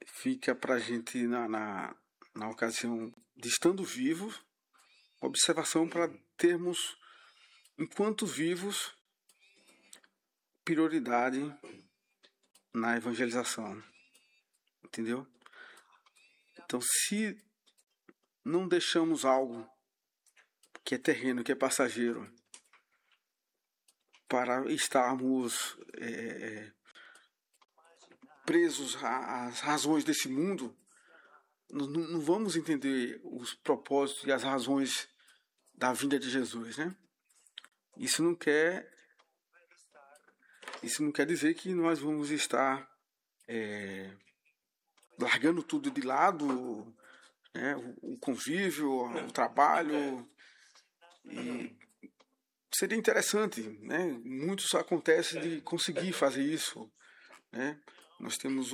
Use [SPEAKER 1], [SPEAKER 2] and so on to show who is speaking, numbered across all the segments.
[SPEAKER 1] fica para a gente na ocasião de estando vivos, observação para termos, enquanto vivos, prioridade na evangelização. Entendeu? Então, se não deixamos algo que é terreno, que é passageiro, para estarmos presos às razões desse mundo, não vamos entender os propósitos e as razões da vinda de Jesus, né? Isso não quer dizer que nós vamos estar largando tudo de lado, né? O convívio, o trabalho. E seria interessante, né? Muitos acontece de conseguir fazer isso, né? Nós temos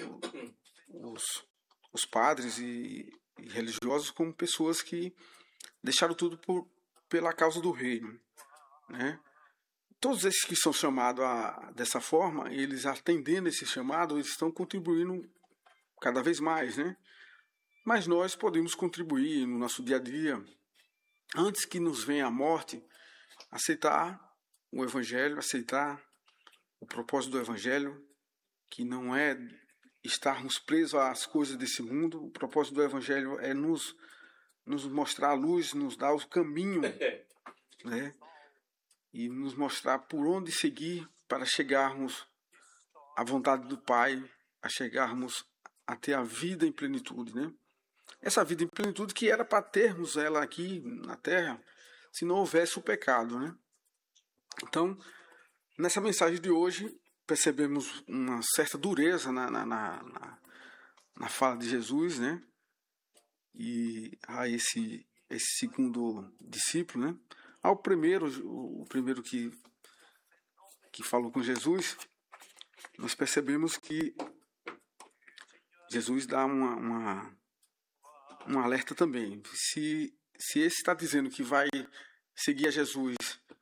[SPEAKER 1] os padres e religiosos como pessoas que deixaram tudo pela causa do reino, né? Todos esses que são chamados dessa forma, eles atendendo esse chamado, eles estão contribuindo cada vez mais, né? Mas nós podemos contribuir no nosso dia a dia, antes que nos venha a morte, aceitar o Evangelho, aceitar o propósito do Evangelho, que não é estarmos presos às coisas desse mundo. O propósito do Evangelho é nos mostrar a luz, nos dar o caminho, né? E nos mostrar por onde seguir para chegarmos à vontade do Pai, a chegarmos a ter a vida em plenitude, né? Essa vida em plenitude que era para termos ela aqui na Terra, se não houvesse o pecado, né? Então, nessa mensagem de hoje, percebemos uma certa dureza na fala de Jesus, né? E a esse segundo discípulo, né? Ao primeiro, o primeiro que falou com Jesus, nós percebemos que Jesus dá um alerta também. Se esse está dizendo que vai seguir a Jesus,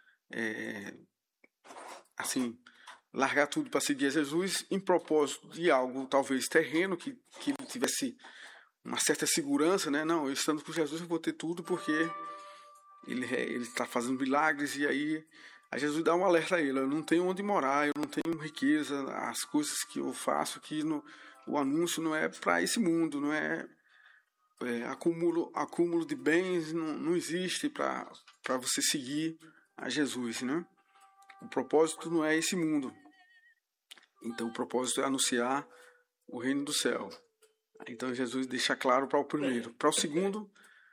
[SPEAKER 1] assim, largar tudo para seguir a Jesus, em propósito de algo talvez terreno, que ele tivesse uma certa segurança, né? Não, eu estando com Jesus eu vou ter tudo porque ele está fazendo milagres, e aí a Jesus dá um alerta a ele: eu não tenho onde morar, eu não tenho riqueza, as coisas que eu faço aqui, o anúncio não é para esse mundo, não é, acúmulo de bens, não existe para você seguir a Jesus, né? O propósito não é esse mundo. Então o propósito é anunciar o reino do céu. Então Jesus deixa claro para o primeiro. Para o segundo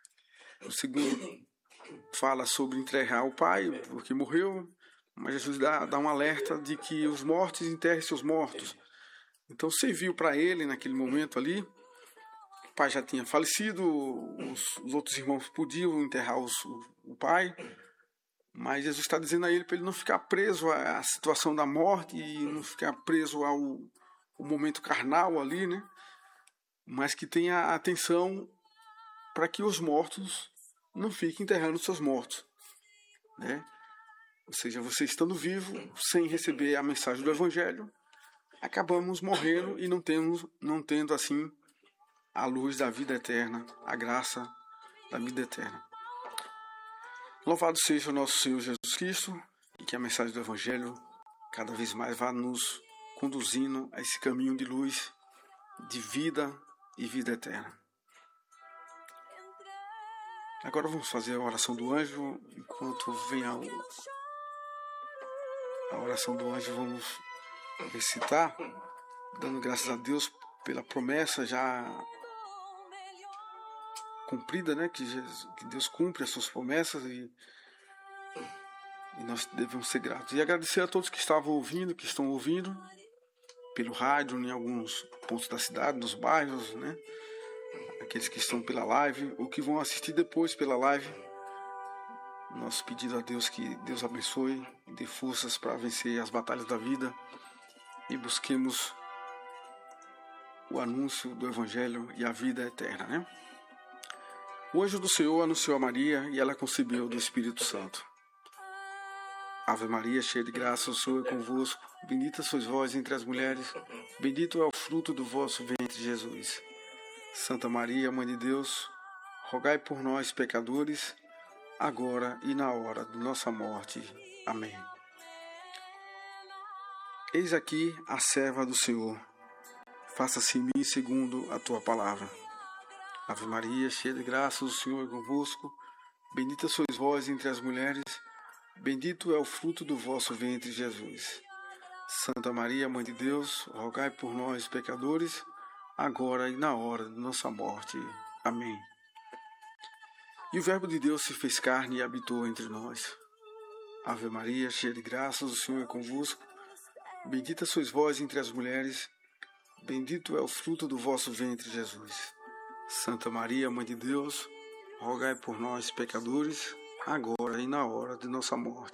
[SPEAKER 1] fala sobre enterrar o pai, porque morreu, mas Jesus dá um alerta de que os mortos enterrem seus mortos. Então serviu para ele naquele momento ali. O pai já tinha falecido, os outros irmãos podiam enterrar o pai, mas Jesus está dizendo a ele para ele não ficar preso à situação da morte e não ficar preso ao momento carnal ali, né? Mas que tenha atenção para que os mortos não fiquem enterrando seus mortos, né? Ou seja, você estando vivo, sem receber a mensagem do Evangelho, acabamos morrendo e não tendo assim a luz da vida eterna, a graça da vida eterna. Louvado seja o nosso Senhor Jesus Cristo, e que a mensagem do Evangelho cada vez mais vá nos conduzindo a esse caminho de luz, de vida e vida eterna. Agora vamos fazer a oração do anjo. Enquanto vem a oração do anjo, vamos recitar, dando graças a Deus pela promessa já cumprida, né? Que Deus cumpre as suas promessas e nós devemos ser gratos. E agradecer a todos que estavam ouvindo, que estão ouvindo pelo rádio, em alguns pontos da cidade, nos bairros, né? Aqueles que estão pela live, ou que vão assistir depois pela live. Nosso pedido a Deus que Deus abençoe e dê forças para vencer as batalhas da vida e busquemos o anúncio do Evangelho e a vida eterna, né? O anjo do Senhor anunciou a Maria e ela concebeu do Espírito Santo. Ave Maria, cheia de graça, o Senhor é convosco. Bendita sois vós entre as mulheres, bendito é o fruto do vosso ventre, Jesus. Santa Maria, Mãe de Deus, rogai por nós, pecadores, agora e na hora de nossa morte. Amém. Eis aqui a serva do Senhor. Faça-se em mim segundo a tua palavra. Ave Maria, cheia de graça, o Senhor é convosco. Bendita sois vós entre as mulheres, bendito é o fruto do vosso ventre, Jesus. Santa Maria, Mãe de Deus, rogai por nós, pecadores, agora e na hora de nossa morte. Amém. E o Verbo de Deus se fez carne e habitou entre nós. Ave Maria, cheia de graças, o Senhor é convosco. Bendita sois vós entre as mulheres, bendito é o fruto do vosso ventre, Jesus. Santa Maria, Mãe de Deus, rogai por nós, pecadores, agora e na hora de nossa morte.